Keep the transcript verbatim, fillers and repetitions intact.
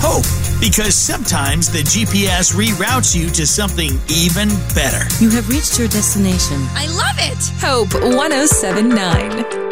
hope, because sometimes the G P S reroutes you to something even better. You have reached your destination. I love it! Hope one oh seven point nine.